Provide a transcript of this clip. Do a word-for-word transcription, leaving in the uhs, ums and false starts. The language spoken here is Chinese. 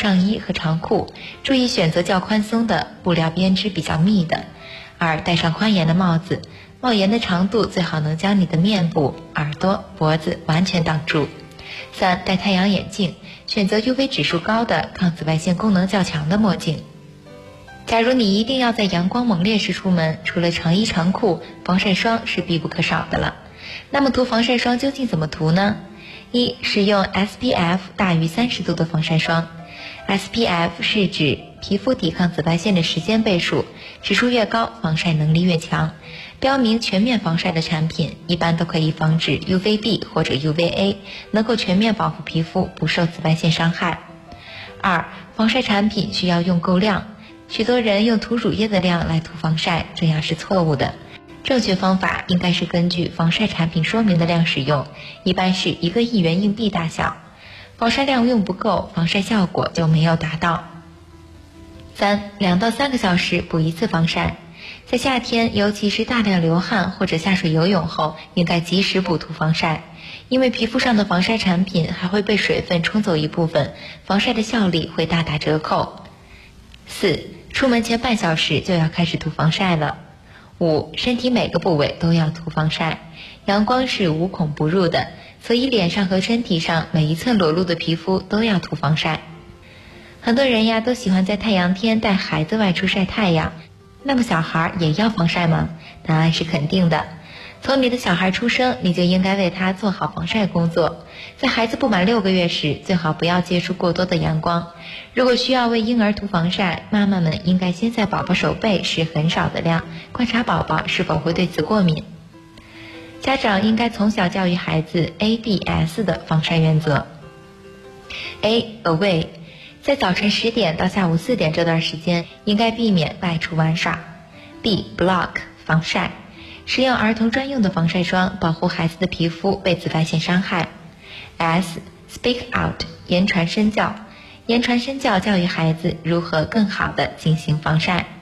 上衣和长裤，注意选择较宽松的，布料编织比较密的。二、戴上宽檐的帽子，帽檐的长度最好能将你的面部、耳朵、脖子完全挡住。三、戴太阳眼镜，选择 U V 指数高的、抗紫外线功能较强的墨镜。假如你一定要在阳光猛烈时出门，除了长衣长裤，防晒霜是必不可少的了。那么涂防晒霜究竟怎么涂呢？一、使用 S P F 大于三十度的防晒霜。S P F 是指皮肤抵抗紫外线的时间倍数，指数越高，防晒能力越强。标明全面防晒的产品一般都可以防止 U V B 或者 U V A， 能够全面保护皮肤不受紫外线伤害。二、防晒产品需要用够量。许多人用涂乳液的量来涂防晒，这样是错误的。正确方法应该是根据防晒产品说明的量使用，一般是一个一元硬币大小。防晒量用不够，防晒效果就没有达到。三、两到三个小时补一次防晒。在夏天，尤其是大量流汗或者下水游泳后，应该及时补涂防晒，因为皮肤上的防晒产品还会被水分冲走一部分，防晒的效力会大打折扣。四、出门前半小时就要开始涂防晒了。五、身体每个部位都要涂防晒。阳光是无孔不入的，所以脸上和身体上每一寸裸露的皮肤都要涂防晒。很多人呀都喜欢在太阳天带孩子外出晒太阳，那么小孩也要防晒吗？答案是肯定的。从你的小孩出生，你就应该为他做好防晒工作。在孩子不满六个月时，最好不要接触过多的阳光。如果需要为婴儿涂防晒，妈妈们应该先在宝宝手背施很少的量，观察宝宝是否会对此过敏。家长应该从小教育孩子 A B S 的防晒原则。A. Away， 在早晨十点到下午四点这段时间，应该避免外出玩耍。B. Block， 防晒，使用儿童专用的防晒霜，保护孩子的皮肤被紫外线伤害。S. Speak out， 言传身教，言传身教教育孩子如何更好地进行防晒。